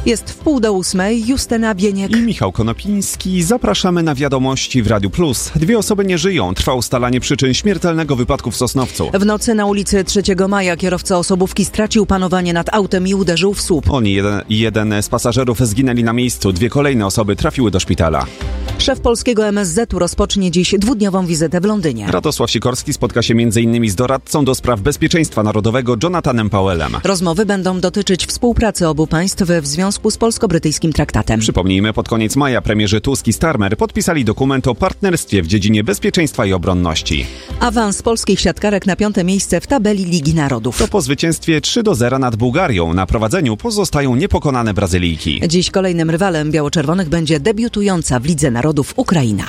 Jest 7:30, Justyna Bieniek i Michał Konopiński. Zapraszamy na wiadomości w Radiu Plus. 2 osoby nie żyją. Trwa ustalanie przyczyn śmiertelnego wypadku w Sosnowcu. W nocy na ulicy 3 Maja kierowca osobówki stracił panowanie nad autem i uderzył w słup. Jeden z pasażerów zginęli na miejscu. 2 kolejne osoby trafiły do szpitala. Szef polskiego MSZ-u rozpocznie dziś 2-dniową wizytę w Londynie. Radosław Sikorski spotka się m.in. z doradcą do spraw bezpieczeństwa narodowego Jonathanem Powellem. Rozmowy będą dotyczyć współpracy obu państw w związku z polsko-brytyjskim traktatem. Przypomnijmy, pod koniec maja premierzy Tusk i Starmer podpisali dokument o partnerstwie w dziedzinie bezpieczeństwa i obronności. Awans polskich siatkarek na 5. miejsce w tabeli Ligi Narodów. To po zwycięstwie 3-0 nad Bułgarią. Na prowadzeniu pozostają niepokonane Brazylijki. Dziś kolejnym rywalem biało-czerwonych będzie debiutująca w Lidze Narodów Ukraina.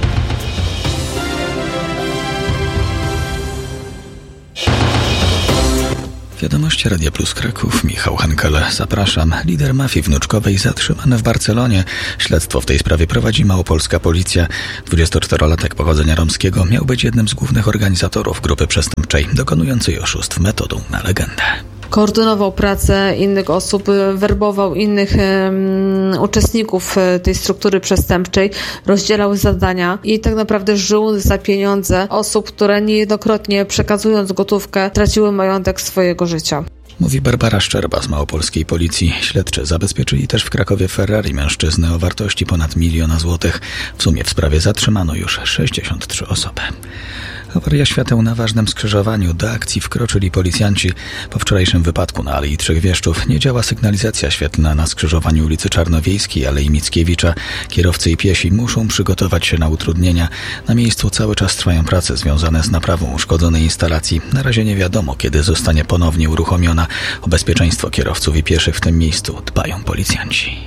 Wiadomości Radia Plus Kraków, Michał Henkele. Zapraszam. Lider mafii wnuczkowej zatrzymany w Barcelonie. Śledztwo w tej sprawie prowadzi małopolska policja. 24-latek pochodzenia romskiego miał być jednym z głównych organizatorów grupy przestępczej, dokonującej oszustw metodą na legendę. Koordynował pracę innych osób, werbował innych uczestników tej struktury przestępczej, rozdzielał zadania i tak naprawdę żył za pieniądze osób, które niejednokrotnie przekazując gotówkę traciły majątek swojego życia. Mówi Barbara Szczerba z małopolskiej policji. Śledczy zabezpieczyli też w Krakowie Ferrari mężczyznę o wartości ponad 1 miliona złotych. W sumie w sprawie zatrzymano już 63 osoby. Awaria świateł na ważnym skrzyżowaniu. Do akcji wkroczyli policjanci. Po wczorajszym wypadku na Alei Trzech Wieszczów nie działa sygnalizacja świetlna na skrzyżowaniu ulicy Czarnowiejskiej, Alei Mickiewicza. Kierowcy i piesi muszą przygotować się na utrudnienia. Na miejscu cały czas trwają prace związane z naprawą uszkodzonej instalacji. Na razie nie wiadomo, kiedy zostanie ponownie uruchomiona. O bezpieczeństwo kierowców i pieszych w tym miejscu dbają policjanci.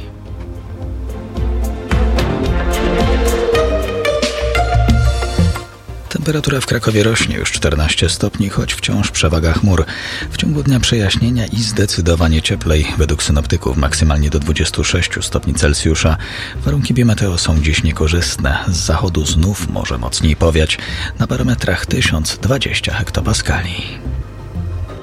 Temperatura w Krakowie rośnie już 14 stopni, choć wciąż przewaga chmur. W ciągu dnia przejaśnienia i zdecydowanie cieplej. Według synoptyków maksymalnie do 26 stopni Celsjusza. Warunki biometeo są dziś niekorzystne. Z zachodu znów może mocniej powiać. Na barometrach 1020 hektopaskali.